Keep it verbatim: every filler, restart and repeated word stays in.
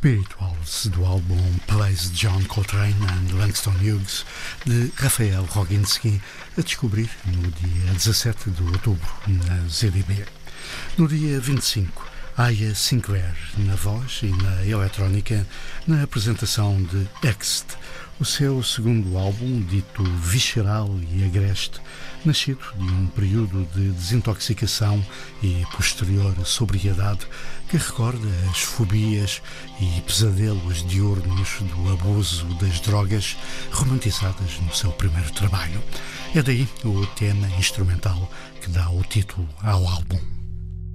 Spirituals, do álbum Plays John Coltrane and Langston Hughes, de Rafael Roginski, a descobrir no dia dezassete de outubro, na Z D B. No dia vinte e cinco, Aya Sinclair, na voz e na eletrónica, na apresentação de Ext, o seu segundo álbum, dito visceral e agreste, nascido de um período de desintoxicação e posterior sobriedade que recorda as fobias e pesadelos diurnos do abuso das drogas romantizadas no seu primeiro trabalho. É daí o tema instrumental que dá o título ao álbum.